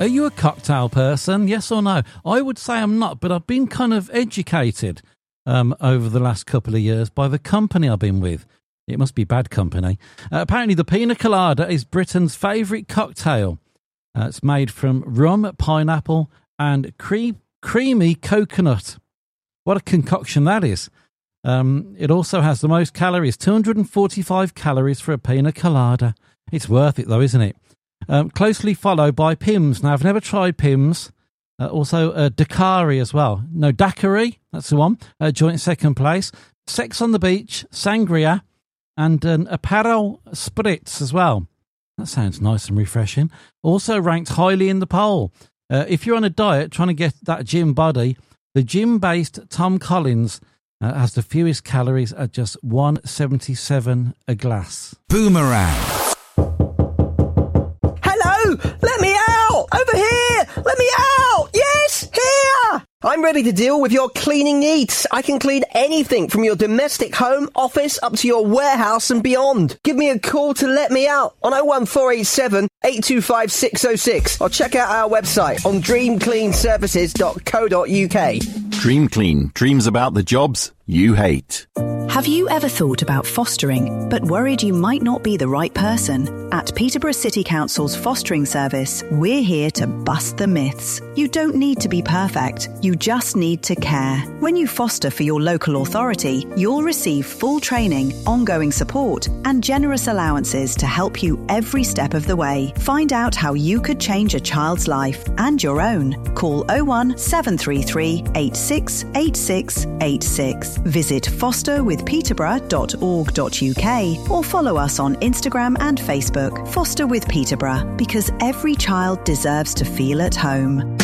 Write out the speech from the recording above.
Are you a cocktail person? Yes or no? I would say I'm not, but I've been kind of educated over the last couple of years by the company I've been with. It must be bad company. Apparently the pina colada is Britain's favourite cocktail. It's made from rum, pineapple and creamy coconut. What a concoction that is. It also has the most calories, 245 calories for a pina colada. It's worth it though, isn't it? Closely followed by Pimm's. Now, I've never tried Pimm's. Also, Daiquiri as well. No, Daiquiri, that's the one. Joint second place. Sex on the Beach, Sangria, and an Aperol Spritz as well. That sounds nice and refreshing. Also ranked highly in the poll. If you're on a diet trying to get that gym body, the gym-based Tom Collins has the fewest calories at just 177 a glass. Boomerang. Hello! Let me out! Over here! Let me out! Yes! Here! I'm ready to deal with your cleaning needs. I can clean anything from your domestic home, office, up to your warehouse and beyond. Give me a call to let me out on 01487 825 606 or check out our website on dreamcleanservices.co.uk. Dream Clean. Dreams about the jobs you hate. Have you ever thought about fostering, but worried you might not be the right person? At Peterborough City Council's fostering service, we're here to bust the myths. You don't need to be perfect. You just need to care. When you foster for your local authority, you'll receive full training, ongoing support, and generous allowances to help you every step of the way. Find out how you could change a child's life and your own. Call 01733 868686. Visit fosterwithpeterborough.org.uk or follow us on Instagram and Facebook. Foster with Peterborough, because every child deserves to feel at home.